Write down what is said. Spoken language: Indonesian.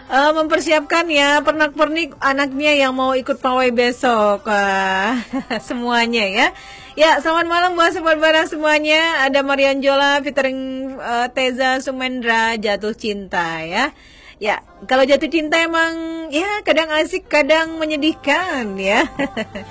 Mempersiapkan ya pernak-pernik anaknya yang mau ikut pawai besok. Semuanya ya. Ya, selamat malam buat sobat Bara semuanya. Ada Marian Jola featuring Teza Sumendra, Jatuh Cinta ya. Ya, kalau jatuh cinta emang ya kadang asik, kadang menyedihkan ya.